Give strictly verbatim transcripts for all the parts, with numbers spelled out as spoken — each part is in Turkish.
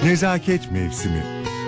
Nezaket mevsimi.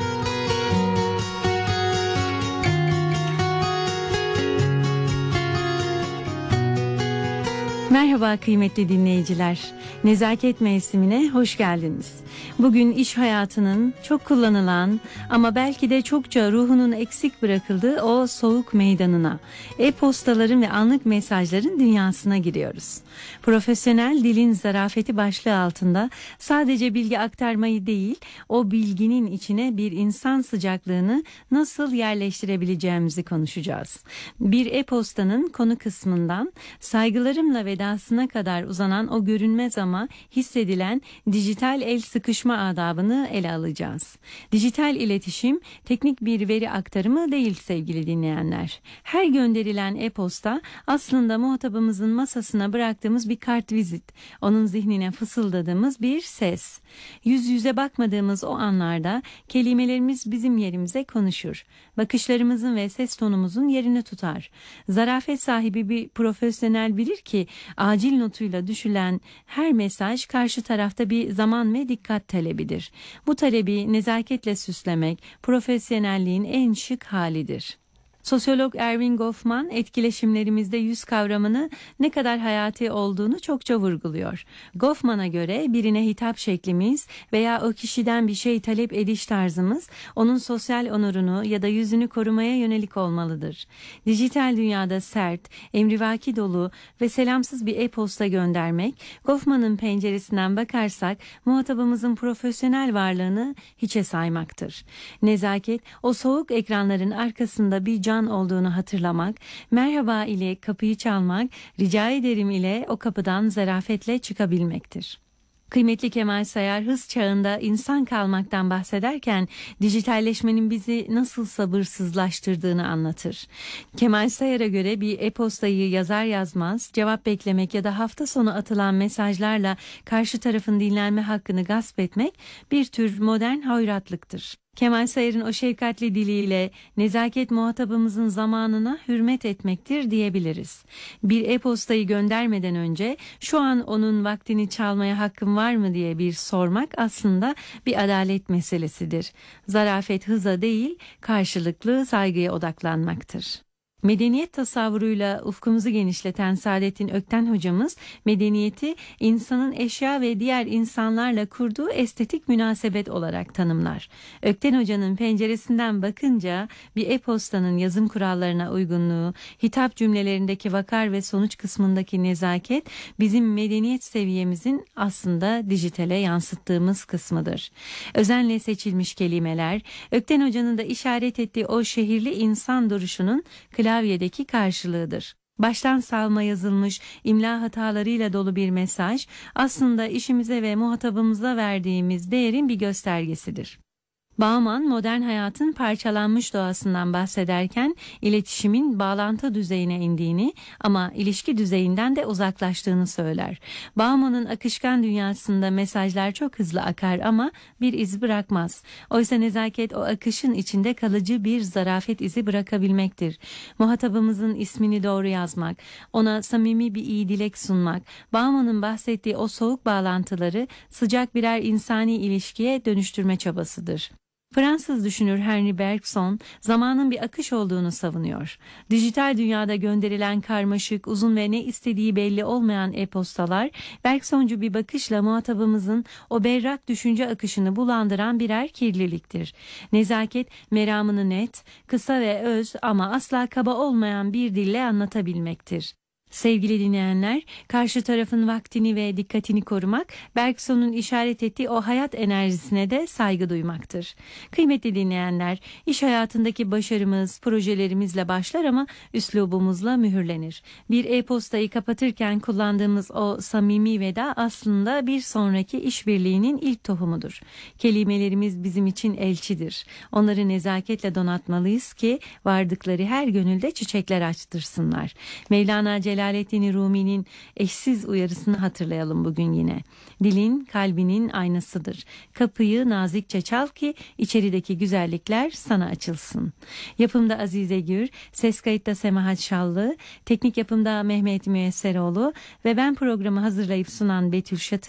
Merhaba kıymetli dinleyiciler. Nezaket mevsimine hoş geldiniz. Bugün iş hayatının çok kullanılan ama belki de çokça ruhunun eksik bırakıldığı o soğuk meydanına, e-postaların ve anlık mesajların dünyasına giriyoruz. Profesyonel dilin zarafeti başlığı altında sadece bilgi aktarmayı değil, o bilginin içine bir insan sıcaklığını nasıl yerleştirebileceğimizi konuşacağız. Bir e-postanın konu kısmından saygılarımla vedasına kadar uzanan o görünmez ama hissedilen dijital el sıkışma adabını ele alacağız. Dijital iletişim teknik bir veri aktarımı değil sevgili dinleyenler. Her gönderilen e-posta aslında muhatabımızın masasına bıraktığımız bir kartvizit, onun zihnine fısıldadığımız bir ses. Yüz yüze bakmadığımız o anlarda kelimelerimiz bizim yerimize konuşur. Bakışlarımızın ve ses tonumuzun yerini tutar. Zarafet sahibi bir profesyonel bilir ki acil notuyla düşülen her mesaj karşı tarafta bir zaman ve dikkat talebidir. Bu talebi nezaketle süslemek profesyonelliğin en şık halidir. Sosyolog Erving Goffman etkileşimlerimizde yüz kavramını ne kadar hayati olduğunu çokça vurguluyor. Goffman'a göre birine hitap şeklimiz veya o kişiden bir şey talep ediş tarzımız onun sosyal onurunu ya da yüzünü korumaya yönelik olmalıdır. Dijital dünyada sert, emrivaki dolu ve selamsız bir e-posta göndermek, Goffman'ın penceresinden bakarsak muhatabımızın profesyonel varlığını hiçe saymaktır. Nezaket, o soğuk ekranların arkasında bir can olduğunu hatırlamak, merhaba ile kapıyı çalmak, rica ederim ile o kapıdan zarafetle çıkabilmektir. Kıymetli Kemal Sayar hız çağında insan kalmaktan bahsederken dijitalleşmenin bizi nasıl sabırsızlaştırdığını anlatır. Kemal Sayar'a göre bir e-postayı yazar yazmaz cevap beklemek ya da hafta sonu atılan mesajlarla karşı tarafın dinlenme hakkını gasp etmek bir tür modern hoyratlıktır. Kemal Sayar'ın o şefkatli diliyle nezaket muhatabımızın zamanına hürmet etmektir diyebiliriz. Bir e-postayı göndermeden önce şu an onun vaktini çalmaya hakkım var mı diye bir sormak aslında bir adalet meselesidir. Zarafet hıza değil, karşılıklı saygıya odaklanmaktır. Medeniyet tasavvuruyla ufkumuzu genişleten Saadettin Ökten hocamız medeniyeti insanın eşya ve diğer insanlarla kurduğu estetik münasebet olarak tanımlar. Ökten hocanın penceresinden bakınca bir e-postanın yazım kurallarına uygunluğu, hitap cümlelerindeki vakar ve sonuç kısmındaki nezaket bizim medeniyet seviyemizin aslında dijitale yansıttığımız kısmıdır. Özenle seçilmiş kelimeler, Ökten hocanın da işaret ettiği o şehirli insan duruşunun klavyedeki karşılığıdır. Baştan savma yazılmış imla hatalarıyla dolu bir mesaj aslında işimize ve muhatabımıza verdiğimiz değerin bir göstergesidir. Bauman modern hayatın parçalanmış doğasından bahsederken iletişimin bağlantı düzeyine indiğini ama ilişki düzeyinden de uzaklaştığını söyler. Bauman'ın akışkan dünyasında mesajlar çok hızlı akar ama bir iz bırakmaz. Oysa nezaket o akışın içinde kalıcı bir zarafet izi bırakabilmektir. Muhatabımızın ismini doğru yazmak, ona samimi bir iyi dilek sunmak, Bauman'ın bahsettiği o soğuk bağlantıları sıcak birer insani ilişkiye dönüştürme çabasıdır. Fransız düşünür Henri Bergson zamanın bir akış olduğunu savunuyor. Dijital dünyada gönderilen karmaşık, uzun ve ne istediği belli olmayan e-postalar Bergsoncu bir bakışla muhatabımızın o berrak düşünce akışını bulandıran birer kirliliktir. Nezaket meramını net, kısa ve öz ama asla kaba olmayan bir dille anlatabilmektir. Sevgili dinleyenler, karşı tarafın vaktini ve dikkatini korumak, Bergson'un işaret ettiği o hayat enerjisine de saygı duymaktır. Kıymetli dinleyenler, iş hayatındaki başarımız, projelerimizle başlar ama üslubumuzla mühürlenir. Bir e-postayı kapatırken kullandığımız o samimi veda aslında bir sonraki işbirliğinin ilk tohumudur. Kelimelerimiz bizim için elçidir. Onları nezaketle donatmalıyız ki vardıkları her gönülde çiçekler açtırsınlar. Mevlana Celal Celalettin Rumi'nin eşsiz uyarısını hatırlayalım bugün yine. Dilin kalbinin aynasıdır. Kapıyı nazikçe çal ki içerideki güzellikler sana açılsın. Yapımda Azize Gür, ses kayıtta Semahat Şallı, teknik yapımda Mehmet Müyesseroğlu ve ben programı hazırlayıp sunan Betül Şatı.